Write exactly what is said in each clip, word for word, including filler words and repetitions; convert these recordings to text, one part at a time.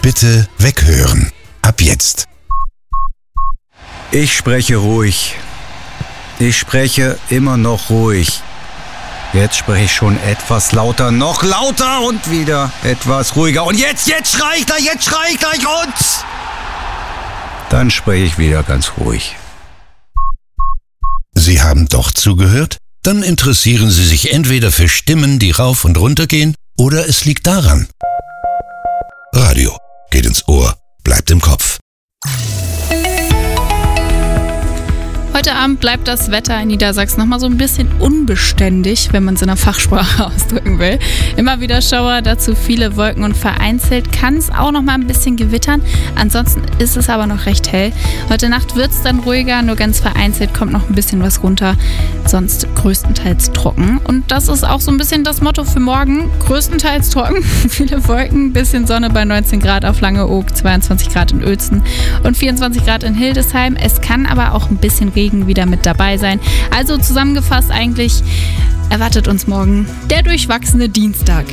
Bitte weghören. Ab jetzt. Ich spreche ruhig. Ich spreche immer noch ruhig. Jetzt spreche ich schon etwas lauter, noch lauter und wieder etwas ruhiger. Und jetzt, jetzt schrei ich gleich, jetzt schrei ich gleich und... Dann spreche ich wieder ganz ruhig. Sie haben doch zugehört? Dann interessieren Sie sich entweder für Stimmen, die rauf und runter gehen, oder es liegt daran. Radio geht ins Ohr, bleibt im Kopf. Heute Abend bleibt das Wetter in Niedersachsen nochmal so ein bisschen unbeständig, wenn man es in der Fachsprache ausdrücken will. Immer wieder Schauer, dazu viele Wolken und vereinzelt kann es auch nochmal ein bisschen gewittern. Ansonsten ist es aber noch recht hell. Heute Nacht wird es dann ruhiger, nur ganz vereinzelt kommt noch ein bisschen was runter. Sonst größtenteils trocken. Und das ist auch so ein bisschen das Motto für morgen. Größtenteils trocken, viele Wolken, bisschen Sonne bei neunzehn Grad auf Langeoog, zweiundzwanzig Grad in Uelzen und vierundzwanzig Grad in Hildesheim. Es kann aber auch ein bisschen Regen wieder mit dabei sein. Also zusammengefasst eigentlich erwartet uns morgen der durchwachsene Dienstag.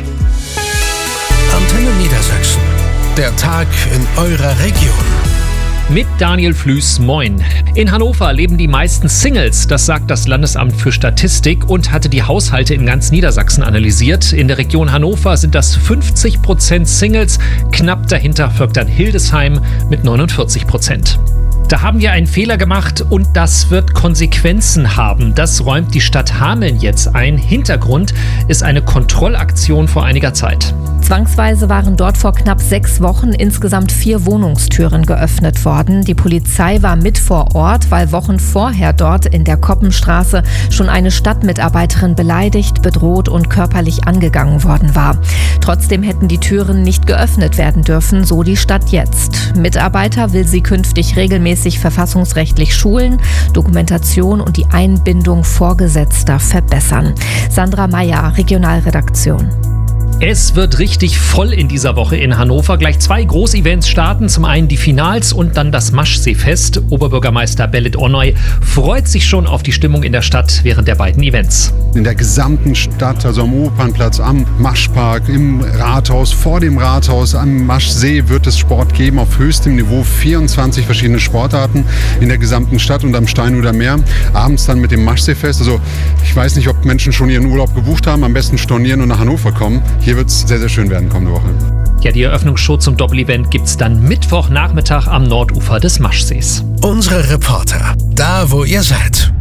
Antenne Niedersachsen. Der Tag in eurer Region. Mit Daniel Flüß, moin. In Hannover leben die meisten Singles, das sagt das Landesamt für Statistik und hatte die Haushalte in ganz Niedersachsen analysiert. In der Region Hannover sind das fünfzig Prozent Singles, knapp dahinter folgt dann Hildesheim mit neunundvierzig Prozent. Da haben wir einen Fehler gemacht und das wird Konsequenzen haben. Das räumt die Stadt Hameln jetzt ein. Hintergrund ist eine Kontrollaktion vor einiger Zeit. Zwangsweise waren dort vor knapp sechs Wochen insgesamt vier Wohnungstüren geöffnet worden. Die Polizei war mit vor Ort, weil Wochen vorher dort in der Koppenstraße schon eine Stadtmitarbeiterin beleidigt, bedroht und körperlich angegangen worden war. Trotzdem hätten die Türen nicht geöffnet werden dürfen, so die Stadt jetzt. Mitarbeiter will sie künftig regelmäßig verfassungsrechtlich schulen, Dokumentation und die Einbindung Vorgesetzter verbessern. Sandra Meyer, Regionalredaktion. Es wird richtig voll in dieser Woche in Hannover. Gleich zwei Großevents starten. Zum einen die Finals und dann das Maschseefest. Oberbürgermeister Belit Onnoy freut sich schon auf die Stimmung in der Stadt während der beiden Events. In der gesamten Stadt, also am Opernplatz, am Maschpark, im Rathaus, vor dem Rathaus, am Maschsee wird es Sport geben auf höchstem Niveau. vierundzwanzig verschiedene Sportarten in der gesamten Stadt und am Steinuder Meer. Abends dann mit dem Maschseefest. Also ich weiß nicht, ob Menschen schon ihren Urlaub gebucht haben. Am besten stornieren und nach Hannover kommen. Hier wird es sehr, sehr schön werden kommende Woche. Ja, die Eröffnungsshow zum Doppelevent gibt's dann Mittwochnachmittag am Nordufer des Maschsees. Unsere Reporter, da wo ihr seid.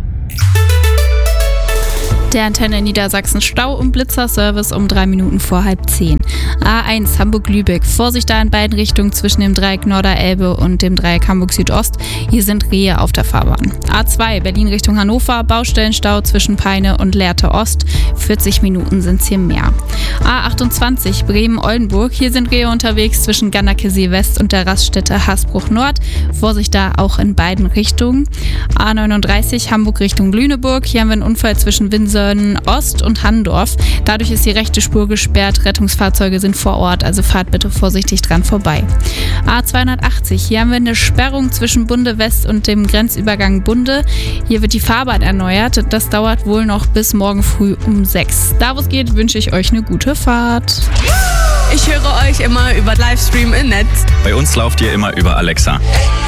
Der Antenne Niedersachsen Stau- und Blitzerservice um drei Minuten vor halb zehn. A eins Hamburg-Lübeck. Vorsicht da in beiden Richtungen zwischen dem Dreieck Norderelbe und dem Dreieck Hamburg-Südost. Hier sind Rehe auf der Fahrbahn. A zwei Berlin Richtung Hannover. Baustellenstau zwischen Peine und Lehrte Ost. vierzig Minuten sind's hier mehr. A achtundzwanzig Bremen-Oldenburg. Hier sind Rehe unterwegs zwischen Gannakesee West und der Raststätte Hasbruch Nord. Vorsicht da auch in beiden Richtungen. A neununddreißig Hamburg Richtung Lüneburg. Hier haben wir einen Unfall zwischen Windsor Ost und Handorf. Dadurch ist die rechte Spur gesperrt. Rettungsfahrzeuge sind vor Ort, also fahrt bitte vorsichtig dran vorbei. A zweihundertachtzig, hier haben wir eine Sperrung zwischen Bunde West und dem Grenzübergang Bunde. Hier wird die Fahrbahn erneuert. Das dauert wohl noch bis morgen früh um sechs. Da wo es geht, wünsche ich euch eine gute Fahrt. Ich höre euch immer über Livestream im Netz. Bei uns lauft ihr immer über Alexa.